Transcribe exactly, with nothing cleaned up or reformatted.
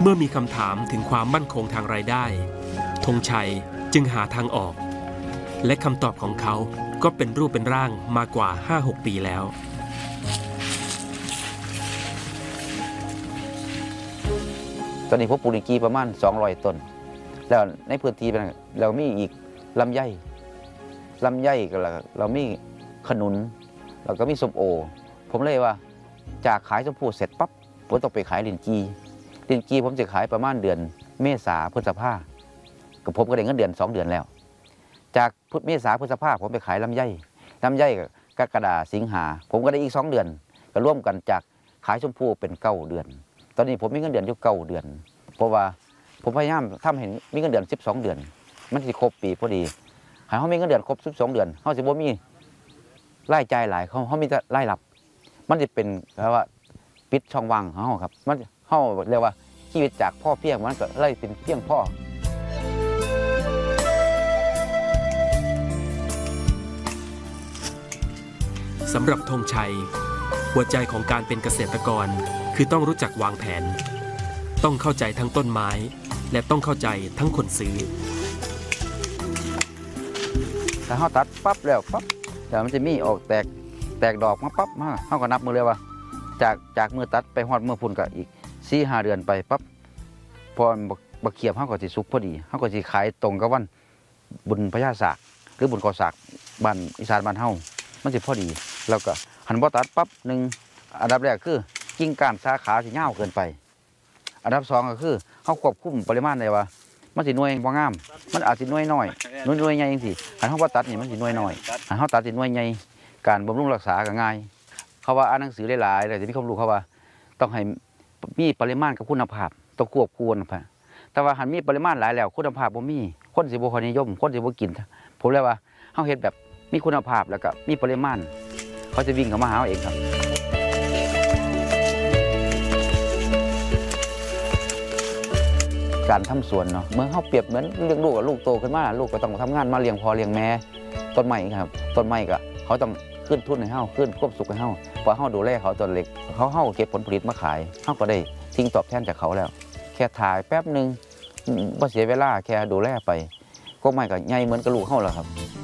เมื่อมีคำถามถึงความมั่นคงทางรายได้ธงชัยจึงหาทางออกและคำตอบของเขาก็เป็นรูปเป็นร่างมากว่า ห้าหก ปีแล้วตอนนี้พบปลูกกีประมาณสองร้อยต้นแล้วในพื้นที่เรามีอีกลำไยลำไยก็เรามีขนุนเราก็มีส้มโอผมเลยว่าจากขายส้มผูเสร็จปั๊บผมต้องไปขายลินจีลินจีผมจะขายประมาณเดือนเมษาพฤษภากับผมก็ได้เงินเดือนสองเดือนแล้วจากเมษาพฤษภาผมไปขายลำไยลำไยกรกฎาสิงหาผมก็ได้อีกสองเดือนก็ร่วมกันจากขายชมพูเป็นเก้าเดือนตอนนี้ผมมีเงินเดือนอยู่เก้าเดือนเพราะว่าผมพยายามทำเห็นมีเงินเดือนสิบสองเดือนมันจะครบปีพอดีหากเขามีเงินเดือนครบสิบสองเดือนเขาจะบ่มีรายจ่ายหลายเขาเขามีแต่รายรับมันจะเป็นแปลว่าปิดช่องว่างของเขาครับมันเขาเรียกว่าชีวิตจากพ่อเพียงมันก็เลยเป็นเพียงพ่อสำหรับธงชัยหัวใจของการเป็นเกษตรกรคือต้องรู้จักวางแผนต้องเข้าใจทั้งต้นไม้และต้องเข้าใจทั้งคนซื้อถ้าเขาตัดปั๊บแล้วปั๊บแต่มันจะมีออกแตกแตกดอกมาปั๊บมาเขาก็นับมือเลยว่าจากจากมือตัดไปหอดมือพุ่นก็อีกสี่ห้าเดือนไปปั๊บพอบักเขียบเขาก็จะสุกพอดีเขาก็จะขายตรงกับวันบุญพญาศากหรือบุญกอศากบ้านอีสานบ้านเฮามันจะพอดีแล้วก็หันบ่ตัดปั๊บหนึ่งอันดับแรกคือกิ่งก้านสาขาสิยาวเกินไปอันดับสองก็คือเขาควบคุมปริมาณได้ว่ามันสิหน่วยบ่งามมันอาจสิหน่วยน้อยหน่วยหน่วยใหญ่จังซี่หันเขาบ่ตัดนี่มันสิหน่วยน้อยหันเขาตัดสิหน่วยใหญ่การบำรุงรักษาก็ง่ายเขาว่าอ่านหนังสือหลายๆเลยจะมีความรู้เขาว่าต้องให้มีปริมาณกับคุณภาพต้องควบคู่กันไปแต่ว่าหันมีปริมาณหลายแล้วคุณภาพบ่มีคนสิบ่ค่อยนิยมคนสิบ่กินผมเลยว่าเฮาเฮ็ดแบบมีคุณภาพแล้วก็มีปริมาณเขาจะวิ่งเข้ามาหาเองครับการทำสวนเนาะเมื่อเขาเปรียบเหมือนเลี้ยงลูกกับลูกโตขึ้นมาลูกก็ต้องทำงานมาเลี้ยงพ่อเลี้ยงแม่ต้นไม้ครับต้นไม้ก็เขาต้องขึ้นทุนให้เฮาขึ้นควบสุขให้เฮาพอเฮาดูแลเขาตอนเล็กเขาเฮาเก็บผลผลิตมาขายเฮาก็ได้ทิ้งตอบแทนจากเขาแล้วแค่ถ่ายแป๊บนึงบ่เสียเวลาแค่ดูแลไปก็ไม่ก็ใหญ่เหมือนกับลูกเฮาแล้วครับ